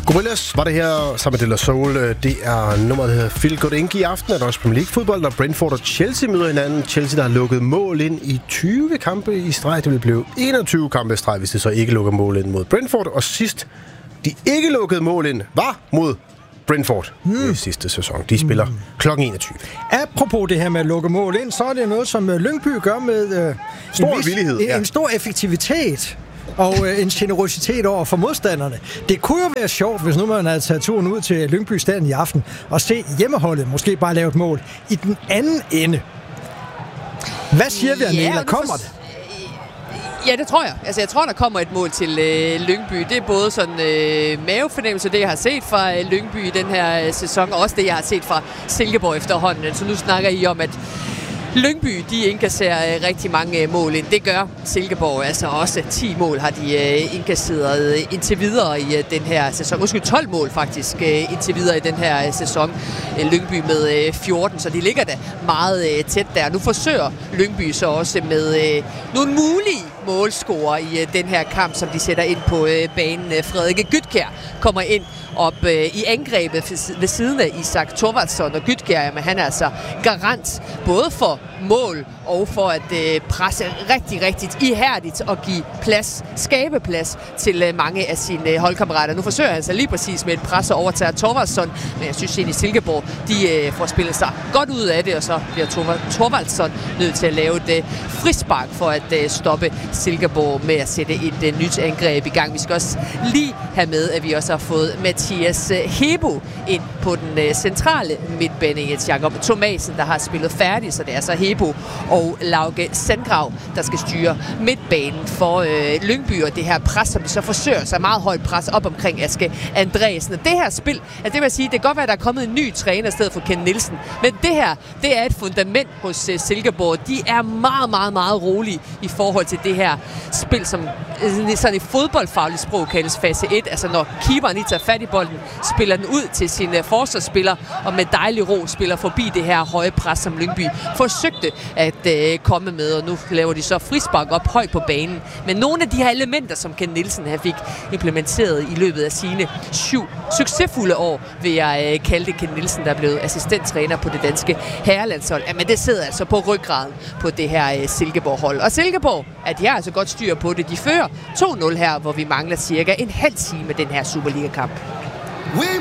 Gorillaz var det her sammen med De La Soul. Det er nummeret, der hedder Feel Good Inc. I aften er der også Premier League-fodbold, når Brentford og Chelsea møder hinanden. Chelsea, der har lukket mål ind i 20 kampe i streg. Det vil blive 21 kampe i streg, hvis det så ikke lukker mål ind mod Brentford. Og sidst, de ikke lukkede mål ind, var mod Brentford i sidste sæson. De spiller kl. 21. Apropos det her med at lukke mål ind, så er det noget, som Lyngby gør med en stor effektivitet og en generøsitet over for modstanderne. Det kunne jo være sjovt, hvis nu man havde taget turen ud til Lyngby Stadion i aften og se hjemmeholdet måske bare lave et mål i den anden ende. Hvad siger vi, Anela? Kommer det? Ja, det tror jeg. Altså, jeg tror, der kommer et mål til Lyngby. Det er både sådan mavefornemmelse, det jeg har set fra Lyngby i den her sæson, og også det, jeg har set fra Silkeborg efterhånden. Så nu snakker I om, at Lyngby, de indkasserer rigtig mange mål ind. Det gør Silkeborg altså også. 10 mål har de indkasseret indtil videre i den her sæson. Måske 12 mål faktisk indtil videre i den her sæson. Lyngby med 14, så de ligger da meget tæt der. Nu forsøger Lyngby så også med nogle mulige målscorer i den her kamp, som de sætter ind på banen. Frederikke Gytkjær kommer ind op i angrebet ved siden af Isak Thorvaldsson, og Gytkjær, jamen, han er altså garant både for mål og for at presse rigtig ihærdigt og give plads, skabe plads til mange af sine holdkammerater. Nu forsøger han sig lige præcis med et pres og overtager Thorvaldsson, men jeg synes egentlig Silkeborg, de får spillet sig godt ud af det, og så bliver Thorvaldsson nødt til at lave et frispark for at stoppe Silkeborg med at sætte et nyt angreb i gang. Vi skal også lige have med, at vi også har fået Mathias Hebo ind på den centrale midtbane. Jens Jakob Thomasen, der har spillet færdigt, så det er så Hebo og Lauke Sandgrav, der skal styre midtbanen for Lyngby, og det her pres, som de så forsøger sig meget højt pres op omkring Aske Andreasen. Og det her spil, det vil jeg sige, det kan godt være, at der er kommet en ny træner i stedet for Ken Nielsen, men det her, det er et fundament hos Silkeborg. De er meget rolige i forhold til det her spil, som sådan i fodboldfagligt sprog kaldes fase 1, altså når keeperen ikke tager fat i bolden, spiller den ud til sine forsvarsspillere, og med dejlig ro spiller forbi det her høje pres, som Lyngby forsøgte at komme med, og nu laver de så frispark op højt på banen. Men nogle af de her elementer, som Ken Nielsen fik implementeret i løbet af sine 7 succesfulde år, vil jeg kalde det Ken Nielsen, der er blevet assistenttræner på det danske herrelandshold. Men det sidder altså på ryggraden på det her Silkeborg-hold. Og Silkeborg, at de har altså godt styr på det. De fører 2-0 her, hvor vi mangler cirka en halv time den her Superliga-kamp.